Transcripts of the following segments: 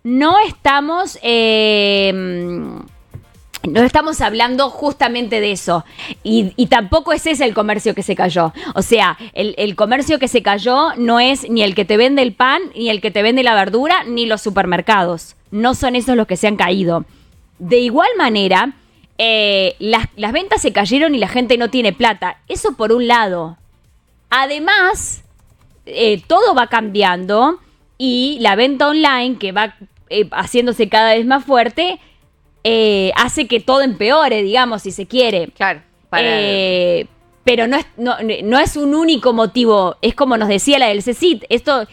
no estamos... no estamos hablando justamente de eso. Y tampoco es ese el comercio que se cayó. O sea, el comercio que se cayó no es ni el que te vende el pan, ni el que te vende la verdura, ni los supermercados. No son esos los que se han caído. De igual manera, las ventas se cayeron y la gente no tiene plata. Eso por un lado. Además, todo va cambiando y la venta online, que va haciéndose cada vez más fuerte, hace que todo empeore, digamos, si se quiere. Claro. Pero no es un único motivo. Es como nos decía la del CECIT.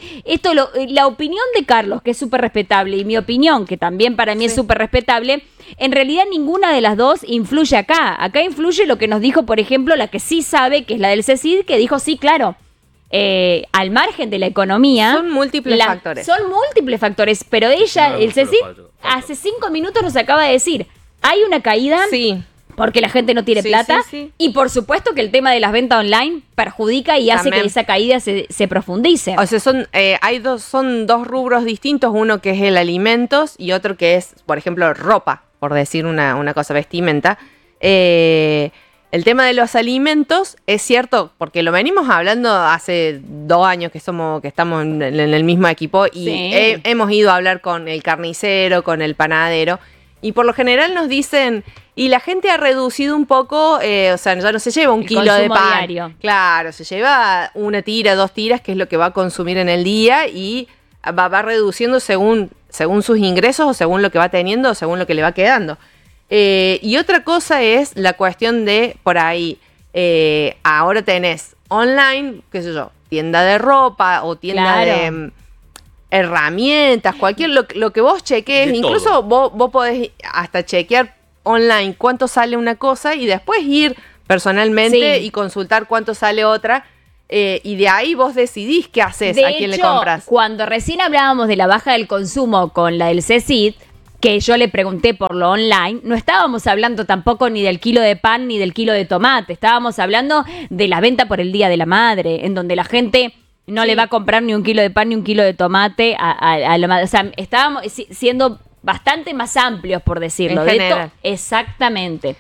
La opinión de Carlos, que es súper respetable, y mi opinión, que también para mí es súper respetable, en realidad ninguna de las dos influye acá. Acá influye lo que nos dijo, por ejemplo, la que sí sabe, que es la del CECIT, que dijo, sí, claro, al margen de la economía... Son múltiples factores. Son múltiples factores, pero ella, el CECIT, hace 5 minutos nos acaba de decir, hay una caída... Sí. Porque la gente no tiene plata. Sí. Y por supuesto que el tema de las ventas online perjudica y hace que esa caída se profundice. O sea, son dos rubros distintos. Uno que es el alimentos y otro que es, por ejemplo, ropa, por decir una cosa, vestimenta. El tema de los alimentos es cierto, porque lo venimos hablando hace 2 años que estamos en el mismo equipo y hemos ido a hablar con el carnicero, con el panadero. Y por lo general nos dicen, y la gente ha reducido un poco, o sea, ya no se lleva un kilo de pan. Diario. Claro, se lleva 1 tira, 2 tiras, que es lo que va a consumir en el día, y va reduciendo según sus ingresos, o según lo que va teniendo, o según lo que le va quedando. Y otra cosa es la cuestión de, por ahí, ahora tenés online, qué sé yo, tienda de ropa, o tienda de... herramientas, lo que vos cheques, incluso vos podés hasta chequear online cuánto sale una cosa y después ir personalmente y consultar cuánto sale otra, y de ahí vos decidís qué haces, a quién le compras. Cuando recién hablábamos de la baja del consumo con la del CECIT, que yo le pregunté por lo online, no estábamos hablando tampoco ni del kilo de pan ni del kilo de tomate, estábamos hablando de la venta por el Día de la Madre, en donde la gente... no le va a comprar ni 1 kilo de pan ni 1 kilo de tomate a la madre. O sea, estábamos siendo bastante más amplios, por decirlo. En general. Exactamente.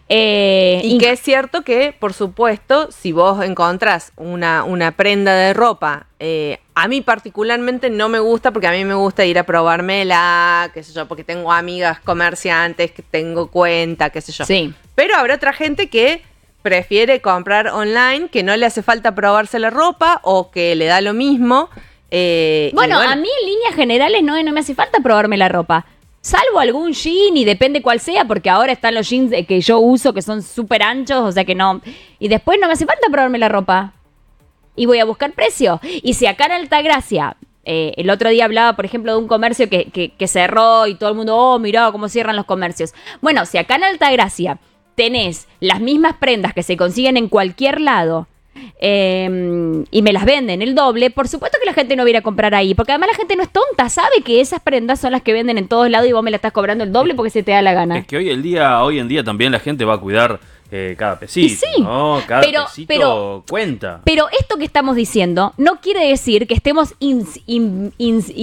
Y que es cierto que, por supuesto, si vos encontrás una prenda de ropa, a mí particularmente no me gusta, porque a mí me gusta ir a probármela, qué sé yo, porque tengo amigas comerciantes, que tengo cuenta, qué sé yo. Sí. Pero habrá otra gente que prefiere comprar online, que no le hace falta probarse la ropa o que le da lo mismo. Bueno, a mí en líneas generales no me hace falta probarme la ropa. Salvo algún jean y depende cuál sea, porque ahora están los jeans que yo uso que son súper anchos, o sea que no... Y después no me hace falta probarme la ropa. Y voy a buscar precio. Y si acá en Altagracia... el otro día hablaba, por ejemplo, de un comercio que cerró y todo el mundo, mirá cómo cierran los comercios. Bueno, si acá en Altagracia... tenés las mismas prendas que se consiguen en cualquier lado y me las venden el doble, por supuesto que la gente no va a ir a comprar ahí, porque además la gente no es tonta, sabe que esas prendas son las que venden en todos lados y vos me la estás cobrando el doble porque se te da la gana. Es que hoy en día también la gente va a cuidar cada pesito, sí, ¿no? Cada pesito cuenta. Pero esto que estamos diciendo no quiere decir que estemos incitando.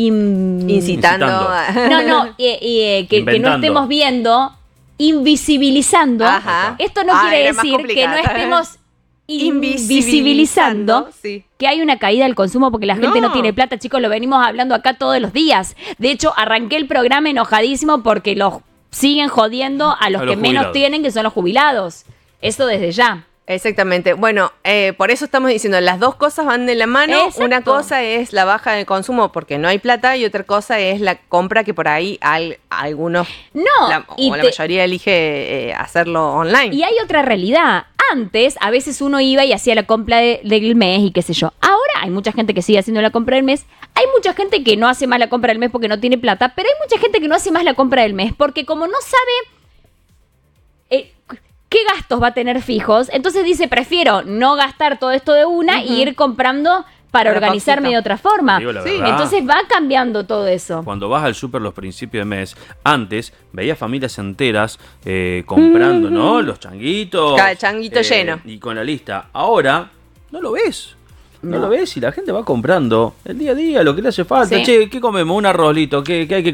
Que no estemos viendo, invisibilizando. Ajá. Esto no quiere decir que no estemos invisibilizando que hay una caída del consumo porque la gente no tiene plata. Chicos, lo venimos hablando acá todos los días. De hecho, arranqué el programa enojadísimo porque los siguen jodiendo a los que menos tienen, que son los jubilados. Eso desde ya. Exactamente. Bueno, por eso estamos diciendo, las dos cosas van de la mano. Exacto. Una cosa es la baja del consumo porque no hay plata y otra cosa es la compra que por ahí algunos, la mayoría elige hacerlo online. Y hay otra realidad. Antes, a veces uno iba y hacía la compra del mes y qué sé yo. Ahora hay mucha gente que sigue haciendo la compra del mes. Hay mucha gente que no hace más la compra del mes porque no tiene plata, pero hay mucha gente que no hace más la compra del mes porque como no sabe qué gastos va a tener fijos, entonces dice, prefiero no gastar todo esto de una y ir comprando para organizarme de otra forma. Entonces va cambiando todo eso. Cuando vas al súper los principios de mes, antes veías familias enteras comprando, ¿no? Los changuitos. Cada changuito lleno. Y con la lista. Ahora no lo ves. No lo ves y la gente va comprando el día a día, lo que le hace falta. Sí. Che, ¿qué comemos? Un arrolito, ¿qué hay que